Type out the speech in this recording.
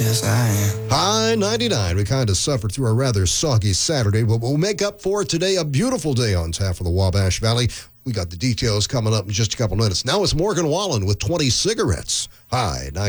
Yes, I am. High 99. We kind of suffered through a rather soggy Saturday, but we'll make up for it today. A beautiful day on tap for the Wabash Valley. We got the details coming up in just a couple minutes. Now it's Morgan Wallen with 20 cigarettes. High 99.